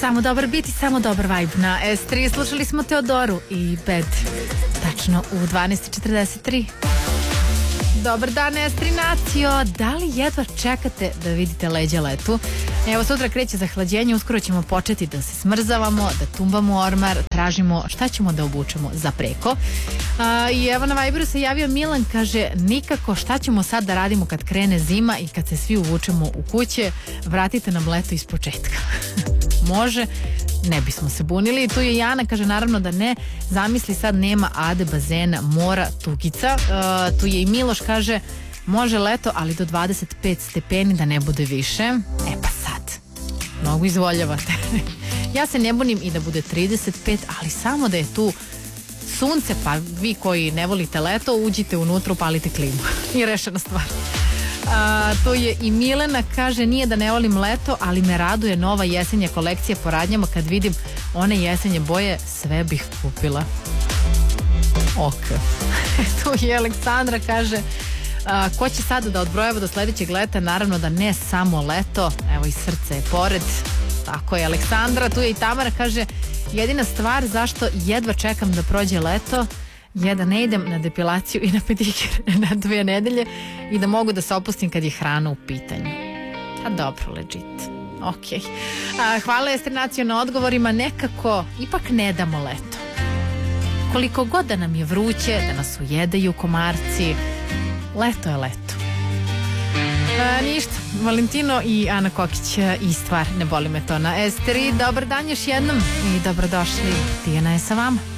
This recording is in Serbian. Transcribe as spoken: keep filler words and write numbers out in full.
Samo dobar bit i samo dobar vibe na es tri. Slušali smo Teodoru i Bed. Tačno u dvanaest četrdeset tri. Dobar dan, es tri nacio. Da li jedva čekate da vidite leđa letu? Evo, sutra kreće zahlađenje, uskoro ćemo početi da se smrzavamo, da tumbamo ormar, tražimo šta ćemo da obučemo za preko. A, I evo na Viberu se javio Milan, kaže, nikako, šta ćemo sad da radimo kad krene zima i kad se svi uvučemo u kuće, vratite nam leto iz početka. Može, ne bismo se bunili. Tu je Jana, kaže, naravno da ne, zamisli sad nema Ade, bazena, mora, tugica. Uh, tu je i Miloš, kaže, može leto, ali do dvadeset pet stepeni, da ne bude više. E pa sad, mnogo izvoljavate. Ja se ne bunim i da bude trideset pet, ali samo da je tu sunce, pa vi koji ne volite leto, uđite unutra, upalite klimu. I rešena stvar. A, to je i Milena, kaže, nije da ne volim leto, ali me raduje nova jesenja kolekcija po radnjama, kad vidim one jesenje boje, sve bih kupila. Ok. Tu je Aleksandra, kaže, a, ko će sada da odbrojava do sledećeg leta? Naravno da ne samo leto, evo i srce je pored. Tako je Aleksandra. Tu je i Tamara, kaže, jedina stvar zašto jedva čekam da prođe leto je da ne idem na depilaciju i na pedikir na dve nedelje i da mogu da se opustim kad je hrana u pitanju. A dobro, legit. Ok. A, hvala es tri nacio na odgovorima. Nekako ipak ne damo leto. Koliko god da nam je vruće, da nas ujedaju komarci, leto je leto. A, ništa, Valentino i Ana Kokić i stvar, ne boli me to na es tri. Dobar dan još jednom i dobrodošli. Tijana je sa vama.